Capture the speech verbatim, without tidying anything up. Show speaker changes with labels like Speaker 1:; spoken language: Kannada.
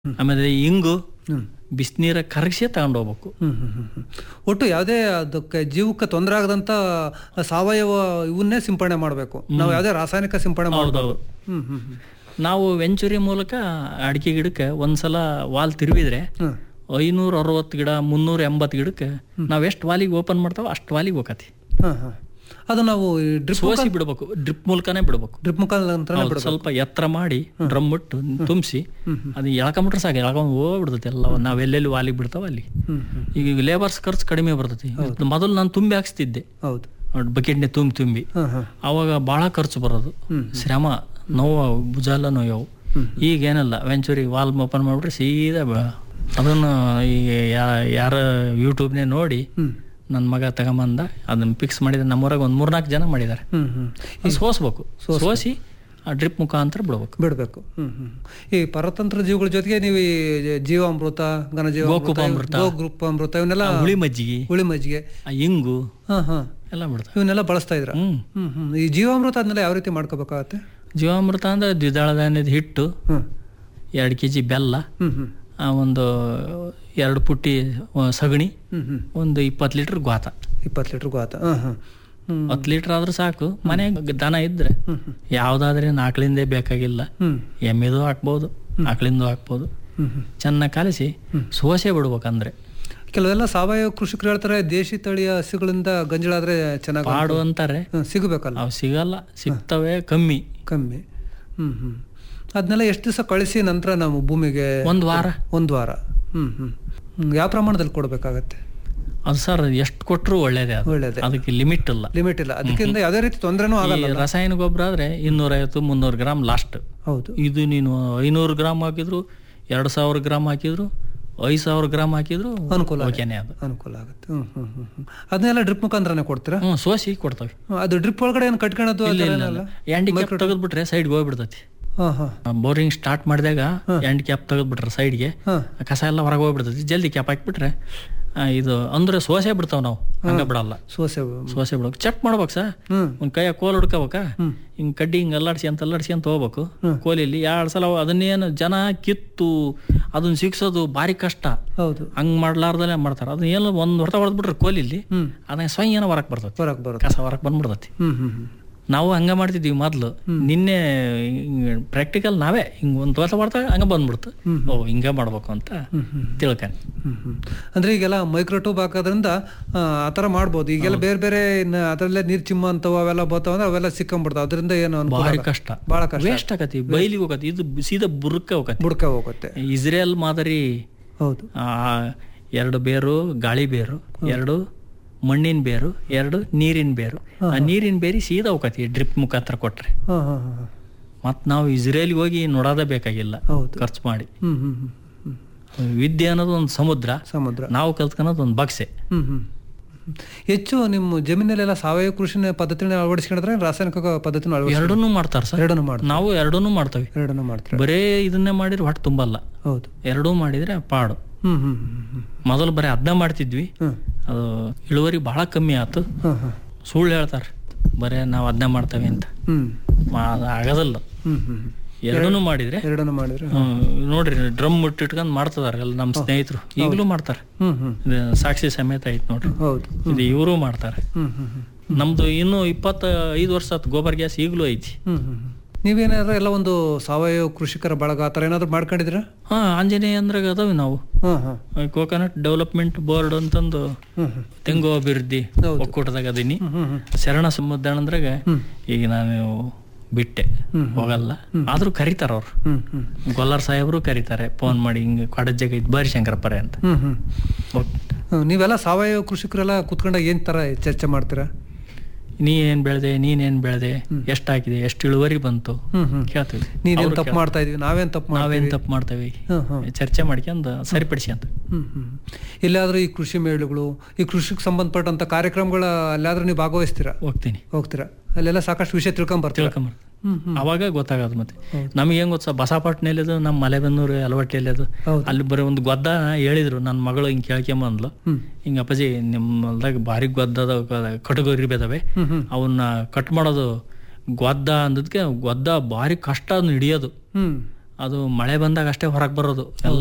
Speaker 1: ಆಮೇಲೆ ಇಂಗು ಬಿಸಿನೀರ ಕರಗಿಸಿ ತಗೊಂಡು ಹೋಗ್ಬೇಕು.
Speaker 2: ಹ್ಮ್ ಹ್ಮ್ ಹ್ಮ್ ಹ್ಮ್. ಒಟ್ಟು ಯಾವುದೇ ಅದಕ್ಕೆ ಜೀವಕ್ಕೆ ತೊಂದರೆ ಆಗದಂತ ಸಾವಯವ ಇವನ್ನೇ ಸಿಂಪಡಣೆ ಮಾಡಬೇಕು. ನಾವು ಯಾವುದೇ ರಾಸಾಯನಿಕ ಸಿಂಪಡಣೆ ಮಾಡಬಾರ್ದು. ಹ್ಮ್ ಹ್ಮ್ ಹ್ಮ್.
Speaker 1: ನಾವು ವೆಂಚುರಿ ಮೂಲಕ ಅಡಿಕೆ ಗಿಡಕ್ಕೆ ಒಂದ್ಸಲ ವಾಲ್ ತಿರುವಿದ್ರೆ ಐನೂರ ಅರವತ್ತು ಗಿಡ ಮುನ್ನೂರ ಎಂಬತ್ತು ಗಿಡಕ್ಕೆ ನಾವ್ ಎಷ್ಟು ವಾಲಿಗೆ ಓಪನ್ ಮಾಡ್ತಾವ ಅಷ್ಟು ವಾಲಿಗೆ ಹೋಗತಿ.
Speaker 2: ಹಾಂ ಹಾಂ. ಅದು ನಾವು ಡ್ರಿಪ್
Speaker 1: ಸೋಸಿ ಬಿಡ್ಬೇಕು, ಡ್ರಿಪ್ ಮೂಲಕನೇ ಬಿಡ್ಬೇಕು.
Speaker 2: ಡ್ರಿಪ್ ಮುಖಾಂತರ
Speaker 1: ಸ್ವಲ್ಪ ಎತ್ತರ ಮಾಡಿ ಡ್ರಮ್ ಬಿಟ್ಟು ತುಂಬಿಸಿ ಅದು ಎಳ್ಕೊಂಬಿಟ್ರೆ ಸಾಕು, ಎಳ್ಕೊಂಡ್ ಹೋಗ್ಬಿಡ್ತೈತಿ ಎಲ್ಲ. ನಾವ್ ಎಲ್ಲೆಲ್ಲಿ ವಾಲಿಗೆ ಬಿಡ್ತಾವ ಅಲ್ಲಿ. ಈಗ ಲೇಬರ್ಸ್ ಖರ್ಚು ಕಡಿಮೆ ಬರ್ತೈತಿ. ಮೊದಲು ನಾನು ತುಂಬಿ ಹಾಕ್ಸ್ತಿದ್ದೆ,
Speaker 2: ಹೌದು,
Speaker 1: ಬಕೆಟ್ನೆ ತುಂಬಿ ತುಂಬಿ ಅವಾಗ ಬಹಳ ಖರ್ಚು ಬರೋದು, ಶ್ರಮ, ನೋವು, ಭುಜ ಎಲ್ಲ ನೋವು. ಈಗ ಏನಲ್ಲ, ವೆಂಚುರಿ ವಾಲ್ ಓಪನ್ ಮಾಡ್ಬಿಟ್ರೆ ಸೀದಾ ಅದನ್ನು ಈಗ ಯಾರ ಯೂಟ್ಯೂಬ್ನೇ ನೋಡಿ ನನ್ನ ಮಗ ತಗೊಂಬಂದ ಅದನ್ನ ಫಿಕ್ಸ್ ಮಾಡಿದ. ನಮ್ಮೂರಾಗ ಒಂದು ಮೂರ್ನಾಲ್ಕು ಜನ ಮಾಡಿದ್ದಾರೆ. ಸೋಸ್ಬೇಕು, ಸೋಸಿ ಆ ಡ್ರಿಪ್ ಮುಖಾಂತರ ಬಿಡ್ಬೇಕು
Speaker 2: ಬಿಡಬೇಕು. ಹ್ಮ್ ಹ್ಮ್. ಈ ಪರತಂತ್ರ ಜೀವಿಗಳ ಜೊತೆಗೆ ನೀವು ಈ ಜೀವಾಮೃತ, ಘನಜೀವ,
Speaker 1: ಗೋಕೃಪಾಮೃತ,
Speaker 2: ಗೋಕೃಪಾಮೃತ ಇವನ್ನೆಲ್ಲ,
Speaker 1: ಹುಳಿ ಮಜ್ಜಿಗೆ,
Speaker 2: ಹುಳಿ ಮಜ್ಜಿಗೆ,
Speaker 1: ಇಂಗು
Speaker 2: ಹಾ ಹಾ
Speaker 1: ಎಲ್ಲ ಬಿಡ್ತಾರೆ.
Speaker 2: ಇವನ್ನೆಲ್ಲ ಬಳಸ್ತಾ ಇದ್ರ?
Speaker 1: ಹ್ಮ್
Speaker 2: ಹ್ಮ್ ಹ್ಮ್. ಈ ಜೀವಾಮೃತ ಅದನ್ನೆಲ್ಲ ಯಾವ ರೀತಿ ಮಾಡ್ಕೋಬೇಕಾಗತ್ತೆ?
Speaker 1: ಜೀವಾಮೃತ ಅಂದ್ರೆ ದ್ವಿದಳ ಧಾನ್ಯದ ಹಿಟ್ಟು, ಎರಡು ಕೆ ಜಿ ಬೆಲ್ಲ, ಒಂದು ಎರಡು ಪುಟ್ಟಿ ಸಗಣಿ, ಒಂದು ಇಪ್ಪತ್ತು ಲೀಟರ್ ಗೋತ.
Speaker 2: ಇಪ್ಪತ್ತು ಲೀಟರ್ ಗೋತ.
Speaker 1: ಹತ್ತು ಲೀಟರ್ ಆದ್ರೂ ಸಾಕು. ಮನೆಗೆ ದನ ಇದ್ರೆ ಯಾವ್ದಾದ್ರೆ ಆಕಳಿಂದೇ ಬೇಕಾಗಿಲ್ಲ, ಎಮ್ಮೆದು ಹಾಕ್ಬೋದು, ಆಕಳಿಂದು ಹಾಕ್ಬೋದು. ಚೆನ್ನಾಗಿ ಕಲಿಸಿ ಸೋಸೆ ಬಿಡ್ಬೇಕಂದ್ರೆ.
Speaker 2: ಕೆಲವೆಲ್ಲ ಸಾವಯವ ಕೃಷಿಕರು ಹೇಳ್ತಾರೆ ದೇಶಿ ತಳಿಯ ಹಸುಗಳಿಂದ ಗಂಜಲಾದ್ರೆ ಚೆನ್ನಾಗಿ
Speaker 1: ಪಾಡು ಅಂತಾರೆ.
Speaker 2: ಸಿಗಬೇಕಲ್ಲ?
Speaker 1: ಅವು ಸಿಗಲ್ಲ, ಸಿಗ್ತವೆ ಕಮ್ಮಿ
Speaker 2: ಕಮ್ಮಿ. ಹ್ಮ್ ಹ್ಮ್. ಅದನ್ನೆಲ್ಲ ಎಷ್ಟು ದಿವಸ ಕಳಿಸಿ ನಂತರ ನಾವು ಭೂಮಿಗೆ?
Speaker 1: ಒಂದು ವಾರ.
Speaker 2: ಒಂದು ವಾರ. ಹ್ಮ್ ಹ್ಮ್. ಯಾವ ಪ್ರಮಾಣದಲ್ಲಿ ಕೊಡ್ಬೇಕಾಗತ್ತೆ
Speaker 1: ಅದು? ಸರ್ ಎಷ್ಟು ಕೊಟ್ಟರು ಒಳ್ಳೇದೇ,
Speaker 2: ಒಳ್ಳೇದೇ, ಅದಕ್ಕೆ
Speaker 1: ಲಿಮಿಟ್ ಇಲ್ಲ.
Speaker 2: ಲಿಮಿಟ್ ಇಲ್ಲ, ಅದಕ್ಕಿಂತ ಯಾವುದೇ ರೀತಿ ತೊಂದರೆನೂ ಆಗಲ್ಲ.
Speaker 1: ರಾಸಾಯನಿಕ ಗೊಬ್ಬರ ಆದ್ರೆ ಇನ್ನೂರೈವತ್ತು ಮುನ್ನೂರು ಗ್ರಾಮ್ ಲಾಸ್ಟ್.
Speaker 2: ಹೌದು.
Speaker 1: ಇದು ನೀನು ಐನೂರು ಗ್ರಾಮ್ ಹಾಕಿದ್ರು, ಎರಡು ಸಾವಿರ ಗ್ರಾಮ್ ಹಾಕಿದ್ರು, ಐದು ಸಾವಿರ ಗ್ರಾಮ್ ಹಾಕಿದ್ರು
Speaker 2: ಅನುಕೂಲ,
Speaker 1: ಅದು
Speaker 2: ಅನುಕೂಲ ಆಗುತ್ತೆ. ಹ್ಮ್ ಹ್ಮ್ ಹ್ಮ್. ಅದನ್ನೆಲ್ಲ ಡ್ರಿಪ್ ಮುಖಾಂತರನೇ ಕೊಡ್ತೀರಾ?
Speaker 1: ಹ್ಮ್, ಸೋಸಿ ಕೊಡ್ತವೆ.
Speaker 2: ಅದು ಡ್ರಿಪ್ ಒಳಗಡೆ ಏನು ಕಟ್ಕೊಳ್ಳೋದು?
Speaker 1: ಎಂಡಿ ಕ್ಯಾಪ್ ತೆಗೆದ್ಬಿಟ್ರೆ ಸೈಡ್ಗೆ ಹೋಗ್ಬಿಡ್ತೈತಿ. ಬೋರಿಂಗ್ ಸ್ಟಾರ್ಟ್ ಮಾಡಿದಾಗ ಎಂಡ್ ಕ್ಯಾಪ್ ತೆಗೆದ್ಬಿಟ್ರೆ ಸೈಡ್ಗೆ ಕಸ ಎಲ್ಲ ಹೊರಗೆ ಹೋಗ್ಬಿಡ್ತೈತಿ. ಜಲ್ದಿ ಕ್ಯಾಪ್ ಹಾಕ್ಬಿಟ್ರೆ ಇದು ಅಂದ್ರೆ ಸೋಸೆ ಬಿಡ್ತಾವ, ನಾವು ಹಂಗ ಬಿಡಲ್ಲ.
Speaker 2: ಸೋಸೆ
Speaker 1: ಸೋಸೆ ಬಿಡ್ಬೇಕು. ಚೆಕ್ ಮಾಡ್ಬೇಕು ಸರ್, ಒಂದ್ ಕೈಯಾಗ ಕೋಲ್ ಹುಡ್ಕೋಬೇಕ, ಹಿಂಗ್ ಕಡ್ಡಿ ಹಿಂಗ್ ಅಲ್ಲಾಡ್ಸಿ ಅಂತ ಅಲ್ಲಾಡ್ಸಿ ಅಂತ ಹೋಗ್ಬೇಕು. ಕೋಲಿಲಿ ಎರಡ್ ಸಲ ಅದನ್ನೇನು ಜನ ಕಿತ್ತು ಅದನ್ನ ಸಿಕ್ಸೋದು ಭಾರಿ ಕಷ್ಟ.
Speaker 2: ಹೌದು.
Speaker 1: ಹಂಗ್ ಮಾಡ್ಲಾರ್ದಲ್ಲೇ ಮಾಡ್ತಾರ. ಅದನ್ನ ಏನೋ ಒಂದ್ ಹೊಡೆತ ಹೊಡೆದ್ಬಿಟ್ರೆ ಕೋಲಿಲಿ ಅದನ್ನ ಸ್ವಯಂ ಏನೋ ಹೊರಕ್ ಬರ್ತೈತಿ,
Speaker 2: ಹೊರಕ್ ಬರುತ್ತೆ,
Speaker 1: ಕಸ ಹೊರಕ್ ಬಂದ್ಬಿಡ್ತೈತಿ. ನಾವು ಹಂಗ ಮಾಡ್ತಿದ್ವಿ ಮೊದ್ಲು. ನಿನ್ನೆ ಪ್ರಾಕ್ಟಿಕಲ್ ನಾವೇ ಹಿಂಗ್ ಒಂದ್ ತೋಟ ಮಾಡ್ತಾ ಹಂಗ ಬಂದ್ಬಿಡ್ತು. ಓ ಹಿಂಗ ಮಾಡ್ಬೇಕು ಅಂತ ತಿಳ್ಕೊಂಡ್.
Speaker 2: ಅಂದ್ರೆ ಈಗೆಲ್ಲ ಮೈಕ್ರೋಟ್ಯೂಬ್ ಹಾಕೋದ್ರಿಂದ ಆತರ ಮಾಡ್ಬೋದು. ಈಗೆಲ್ಲ ಬೇರೆ ಬೇರೆ ಅದರಲ್ಲೇ ನೀರ್ ಚಿಮ್ಮ ಅಂತವ ಅವೆಲ್ಲ ಬರ್ತಾವ ಅಂದ್ರೆ ಅವೆಲ್ಲ ಸಿಕ್ಕೊಂಡ್ಬಿಡ್ತಾವ. ಅದರಿಂದ ಏನು
Speaker 1: ಭಾರಿ ಕಷ್ಟ,
Speaker 2: ಬಹಳ ಕಷ್ಟ,
Speaker 1: ವೇಸ್ಟ್ ಆಗತಿ, ಬೈಲಿಗೆ ಹೋಗತಿ. ಇದು ಸೀದಾ ಬುರ್ಕ ಹೋಗತಿ,
Speaker 2: ಬುಡ್ಕ ಹೋಗುತ್ತೆ.
Speaker 1: ಇಸ್ರೇಲ್ ಮಾದರಿ.
Speaker 2: ಹೌದು.
Speaker 1: ಎರಡು ಬೇರು ಗಾಳಿ ಬೇರು, ಎರಡು ಮಣ್ಣಿನ ಬೇರು, ಎರಡು ನೀರಿನ ಬೇರು. ಆ ನೀರಿನ ಬೇರಿ ಸೀದಾ ಹೋಗತಿ ಡ್ರಿಪ್ ಮುಖಾಂತರ ಕೊಟ್ರೆ. ಮತ್ ನಾವು ಇಸ್ರೇಲ್ಗೆ ಹೋಗಿ ನೋಡೋದೇ ಬೇಕಾಗಿಲ್ಲ ಖರ್ಚು ಮಾಡಿ. ವಿದ್ಯೆ ಅನ್ನೋದು ಒಂದು ಸಮುದ್ರ, ಸಮುದ್ರ ನಾವು ಕಲ್ತ್ಕೊಳ್ಳೋದು ಒಂದು ಬಕ್ಸೆ.
Speaker 2: ಹೆಚ್ಚು ನಿಮ್ಮ ಜಮೀನಲ್ಲೆಲ್ಲ ಸಾವಯವ ಕೃಷಿ ಪದ್ಧತಿನ ಅಳವಡಿಸ್ಕೊಂಡ್ರೆ ರಾಸಾಯನಿಕ ಪದ್ಧತಿನ
Speaker 1: ಎರಡನ್ನೂ ಮಾಡ್ತಾರ ಸರ್? ಎರಡನ್ನೂ ಮಾಡ್ತಾರೆ. ನಾವು ಎರಡನ್ನೂ ಮಾಡ್ತೇವೆ.
Speaker 2: ಎರಡನ್ನೂ ಮಾಡ್ತಾರೆ.
Speaker 1: ಬರೇ ಇದನ್ನೇ ಮಾಡಿದ್ರೆ ಹೊಟ್ಟೆ ತುಂಬಲ್ಲ. ಹೌದು. ಎರಡೂ ಮಾಡಿದ್ರೆ ಪಾಡು.
Speaker 2: ಹ್ಮ್ ಹ್ಮ್ ಹ್ಮ್.
Speaker 1: ಮೊದಲು ಬರೀ ಅದನ್ನ ಮಾಡ್ತಿದ್ವಿ, ಅದು ಇಳುವರಿ ಬಹಳ ಕಮ್ಮಿ ಆಯ್ತು. ಸುಳ್ಳು ಹೇಳ್ತಾರೆ ಬರೇ ನಾವು ಅದನ್ನ ಮಾಡ್ತೇವೆ ಅಂತ. ಆಗೋದಿಲ್ಲ. ಎರಡನ್ನೂ ಮಾಡಿದ್ರೆ
Speaker 2: ಎರಡನ್ನೂ ಮಾಡಿದ್ರೆ
Speaker 1: ನೋಡ್ರಿ, ಡ್ರಮ್ ಮುಟ್ಟಿಟ್ಕೊಂಡ್ ಮಾಡ್ತದಾರ ಎಲ್ಲ ನಮ್ಮ ಸ್ನೇಹಿತರು. ಈಗಲೂ ಮಾಡ್ತಾರೆ, ಸಾಕ್ಷಿ ಸಮೇತ ಐತ್ ನೋಡ್ರಿ. ಇದು ಇವರು ಮಾಡ್ತಾರೆ. ನಮ್ದು ಇನ್ನು ಇಪ್ಪತ್ತ ಐದು ವರ್ಷ ಆಯ್ತು ಗೋಬರ್ ಗ್ಯಾಸ್ ಈಗಲೂ ಐತಿ.
Speaker 2: ನೀವೇನಾದ್ರು ಎಲ್ಲ ಒಂದು ಸಾವಯವ ಕೃಷಿಕರ ಬಳಗ ಆತರ ಏನಾದ್ರು ಮಾಡ್ಕೊಂಡಿದ್ರ?
Speaker 1: ಹಾ, ಆಂಜನೇಯ ಅಂದ್ರಾಗ ಅದಾವೆ ನಾವು. ಕೋಕೋನಟ್ ಡೆವಲಪ್ಮೆಂಟ್ ಬೋರ್ಡ್ ಅಂತಂದು ತೆಂಗು ಅಭಿವೃದ್ಧಿ ಒಕ್ಕೂಟದಾಗ ಅದೀನಿ. ಶರಣ ಸಮುದಾಯ ಅಂದ್ರಾಗ ಈಗ ನಾನು ಬಿಟ್ಟೆ, ಹೋಗಲ್ಲ. ಆದ್ರೂ ಕರೀತಾರ ಅವ್ರು, ಗೊಲ್ಲಾರ್ ಸಾಹೇಬ್ರು ಕರೀತಾರೆ ಫೋನ್ ಮಾಡಿ, ಹಿಂಗ ಕಾಡಜ್ಜಾಗ ಇದ್ ಬಾರಿ ಶಂಕರಪ್ಪರೆ ಅಂತ.
Speaker 2: ನೀವೆಲ್ಲ ಸಾವಯವ ಕೃಷಿಕರೆಲ್ಲ ಕುತ್ಕೊಂಡಾಗ ಏನ್ ತರ ಚರ್ಚೆ ಮಾಡ್ತೀರಾ?
Speaker 1: ನೀ ಏನ್ ಬೆಳೆದೆ, ನೀನೇನ್ ಬೆಳೆದೆ, ಎಷ್ಟ್ ಹಾಕಿದೆ, ಎಷ್ಟು ಇಳುವರಿ ಬಂತು ಕೇಳ್ತೀವಿ.
Speaker 2: ನೀನೇನ್ ತಪ್ಪು ಮಾಡ್ತಾ ಇದೀವಿ, ನಾವೇನ್ ತಪ್ಪು
Speaker 1: ನಾವೇನ್ ತಪ್ಪು ಮಾಡ್ತೇವೆ, ಚರ್ಚೆ ಮಾಡ್ಕೊಂಡು ಸರಿಪಡಿಸಿ ಅಂತ.
Speaker 2: ಎಲ್ಲಾದ್ರೂ ಈ ಕೃಷಿ ಮೇಳುಗಳು, ಈ ಕೃಷಿಗೆ ಸಂಬಂಧಪಟ್ಟಂತ ಕಾರ್ಯಕ್ರಮಗಳ ಎಲ್ಲಾದ್ರೂ ನೀವು ಭಾಗವಹಿಸ್ತೀರಾ?
Speaker 1: ಹೋಗ್ತೀನಿ.
Speaker 2: ಹೋಗ್ತೀರಾ? ಅಲ್ಲೆಲ್ಲ ಸಾಕಷ್ಟು ವಿಷಯ ತಿಳ್ಕೊಂಡ್ ಬರ್ತೀವಿ.
Speaker 1: ತಿಳ್ಕೊಂಬರ್ ಅವಾಗ ಗೊತ್ತಾಗದು. ಮತ್ತೆ ನಮ್ಗೆ ಹೆಂಗ್ ಗೊತ್ತ, ಬಸಾಪಟ್ನಲ್ಲಿ ಅದು ನಮ್ಮ ಮಲೆಬೆನ್ನೂರು ಯಲವಟ್ಟಿಯಲ್ಲಿ ಅದು, ಅಲ್ಲಿ ಬರೀ ಒಂದು ಗೊದ್ದ ಹೇಳಿದ್ರು. ನನ್ನ ಮಗಳು ಹಿಂಗ್ ಕೇಳ್ಕೊಂಬಂದ್ಲು, ಹಿಂಗ ಅಪ್ಪಾಜಿ ನಿಮ್ಮ ಹೊಲ್ದಾಗ ಭಾರಿ ಗೊದ್ದದ ಕಟಗೋರಿ ಬೇದವೆ, ಅವನ್ನ ಕಟ್ ಮಾಡೋದು ಗೊದ್ದ ಅಂದದ್ಕೆ ಗೊದ್ದ ಭಾರಿ ಕಷ್ಟ ಅದನ್ನ ಹಿಡಿಯೋದು. ಅದು ಮಳೆ ಬಂದಾಗ ಅಷ್ಟೇ ಹೊರಗೆ ಬರೋದು.